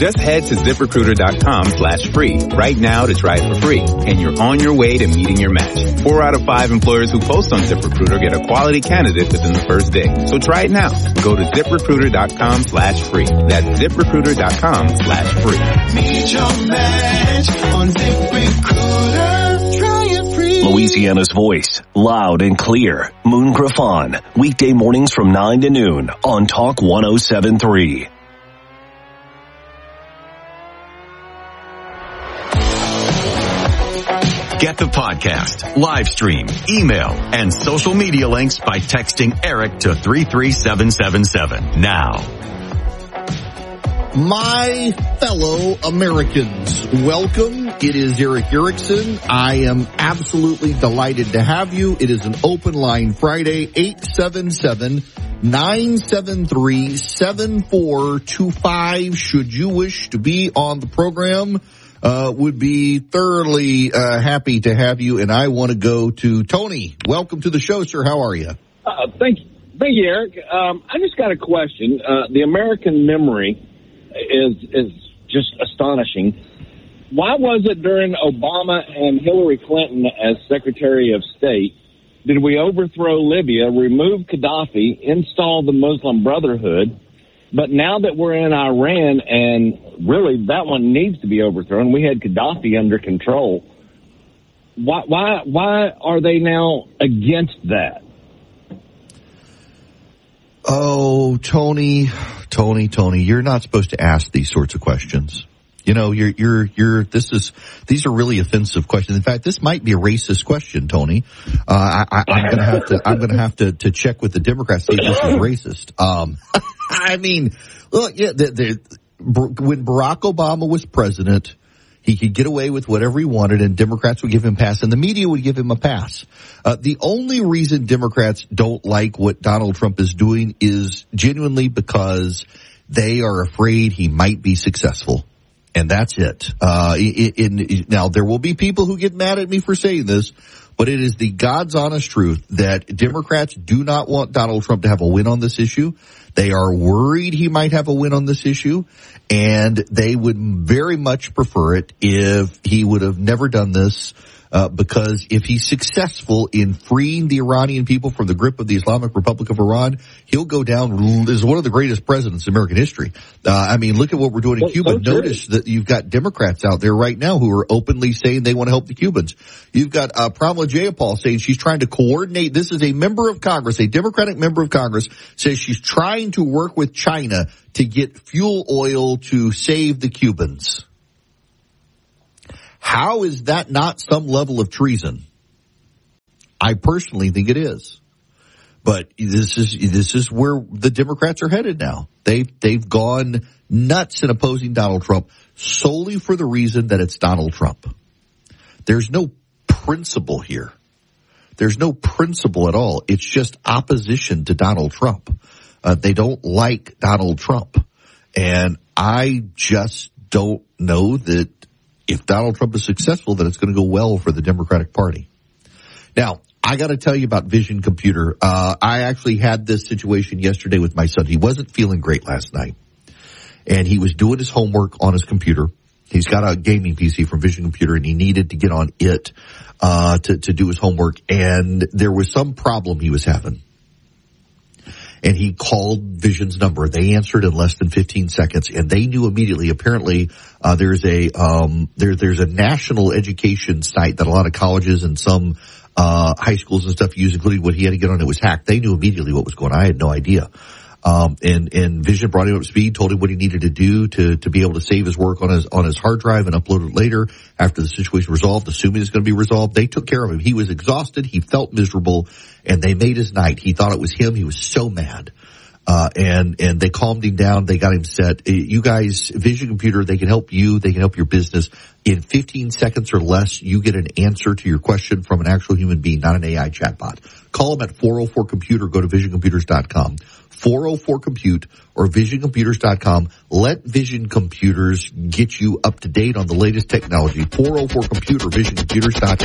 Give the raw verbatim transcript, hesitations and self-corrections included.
Just head to ZipRecruiter.com slash free right now to try it for free, and you're on your way to meeting your match. Four out of five employers who post on ZipRecruiter get a quality candidate within the first day. So try it now. Go to ZipRecruiter.com slash free. That's ZipRecruiter.com slash free. Meet your match on ZipRecruiter. Try it free. Louisiana's voice, loud and clear. Moon Griffon, weekday mornings from nine to noon on Talk one oh seven point three. Get the podcast, live stream, email, and social media links by texting Eric to three three seven seven seven now. My fellow Americans, welcome. It is Eric Erickson. I am absolutely delighted to have you. It is an open line Friday, eight seven seven, nine seven three, seven four two five. Should you wish to be on the program, uh, would be thoroughly uh, happy to have you. And I want to go to Tony. Welcome to the show, sir. How are you? Uh, thank you. Thank you, Eric. Um, I just got a question. Uh, the American memory is is just astonishing. Why was it during Obama and Hillary Clinton as Secretary of State did we overthrow Libya, remove Gaddafi, install the Muslim Brotherhood, but now that we're in Iran and really that one needs to be overthrown, we had Gaddafi under control. Why why why are they now against that? Oh, Tony, Tony, Tony, you're not supposed to ask these sorts of questions. You know, you're, you're, you're, this is, these are really offensive questions. In fact, this might be a racist question, Tony. Uh, I, I'm gonna have to, I'm gonna have to, to check with the Democrats, see if this is racist. Um, I mean, look, yeah, the, the, when Barack Obama was president, he could get away with whatever he wanted, and Democrats would give him a pass, and the media would give him a pass. Uh, the only reason Democrats don't like what Donald Trump is doing is genuinely because they are afraid he might be successful. And that's it. Uh, in, in, now, there will be people who get mad at me for saying this, but it is the God's honest truth that Democrats do not want Donald Trump to have a win on this issue. They are worried he might have a win on this issue, and they would very much prefer it if he would have never done this, uh, because if he's successful in freeing the Iranian people from the grip of the Islamic Republic of Iran, he'll go down as one of the greatest presidents in American history. Uh, I mean, look at what we're doing in Cuba. Notice that you've got Democrats out there right now who are openly saying they want to help the Cubans. You've got uh, Pramila Jayapal saying she's trying to coordinate. This is a member of Congress, a Democratic member of Congress, says she's trying to work with China to get fuel oil to save the Cubans. How is that not some level of treason? I personally think it is. But this is this is where the Democrats are headed now. They they've gone nuts in opposing Donald Trump solely for the reason that it's Donald Trump. There's no principle here. There's no principle at all. It's just opposition to Donald Trump. Uh, they don't like Donald Trump. And I just don't know that if Donald Trump is successful, that it's going to go well for the Democratic Party. Now, I got to tell you about Vision Computer. Uh, I actually had this situation yesterday with my son. He wasn't feeling great last night, and he was doing his homework on his computer. He's got a gaming P C from Vision Computer, and he needed to get on it uh to, to do his homework, and there was some problem he was having. And he called Vision's number. They answered in less than fifteen seconds, and they knew immediately. Apparently, uh, there's a um, there there's a national education site that a lot of colleges and some uh, high schools and stuff use, including what he had to get on. It was hacked. They knew immediately what was going on. I had no idea. Um, and, and Vision brought him up to speed, told him what he needed to do to, to be able to save his work on his, on his hard drive and upload it later after the situation resolved, assuming it's going to be resolved. They took care of him. He was exhausted. He felt miserable, and they made his night. He thought it was him. He was so mad. Uh, and, and they calmed him down. They got him set. You guys, Vision Computer, they can help you. They can help your business. In fifteen seconds or less, you get an answer to your question from an actual human being, not an A I chatbot. Call them at four oh four computer. Go to vision computers dot com. four oh four compute or vision computers dot com. Let Vision Computers get you up to date on the latest technology. four oh four computer, vision computers dot com.